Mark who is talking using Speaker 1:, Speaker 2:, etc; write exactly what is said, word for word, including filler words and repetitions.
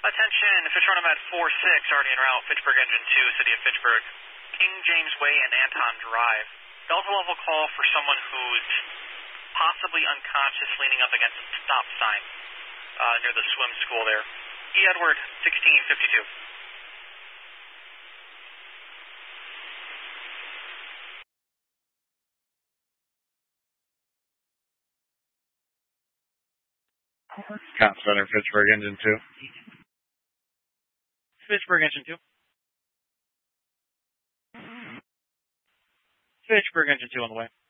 Speaker 1: Attention, Fitchburg Nomad four six, already en route, Fitchburg Engine two, City of Fitchburg, King James Way and Anton Drive. Delta level call for someone who's possibly unconscious leaning up against a stop sign uh, near the swim school there. E. Edward, sixteen fifty-two.
Speaker 2: Count Center, Fitchburg Engine two.
Speaker 1: Fitchburg Engine two. Fitchburg Engine two on the way.